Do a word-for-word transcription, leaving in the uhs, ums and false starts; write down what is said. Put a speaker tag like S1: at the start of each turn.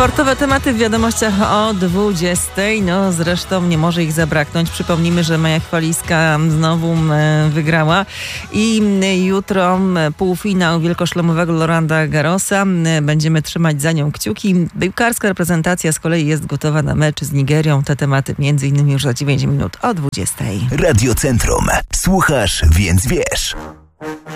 S1: Sportowe tematy w wiadomościach o dwudziestej. No zresztą nie może ich zabraknąć. Przypomnijmy, że Maja Chwaliska znowu wygrała i jutro półfinał wielkoszlemowego Rolanda Garrosa. Będziemy trzymać za nią kciuki. Piłkarska reprezentacja z kolei jest gotowa na mecz z Nigerią. Te tematy między innymi już za dziewięć minut o dwudziestej.
S2: Radio Centrum. Słuchasz, więc wiesz.